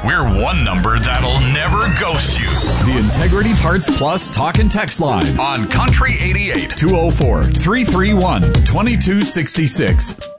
We're one number that'll never ghost you. The Integrity Parts Plus talk and text line On Country 88. 204-331-2266.